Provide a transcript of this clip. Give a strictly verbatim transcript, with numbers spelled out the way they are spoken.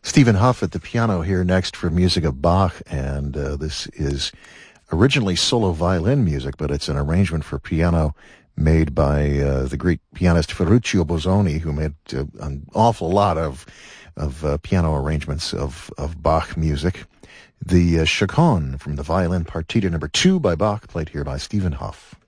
Stephen Huff at the piano here next for music of Bach, and uh, this is originally solo violin music, but it's an arrangement for piano made by uh, the Greek pianist Ferruccio Bosoni, who made uh, an awful lot of of uh, piano arrangements of, of Bach music. The uh, Chaconne from the violin partita number two by Bach, played here by Stephen Huff.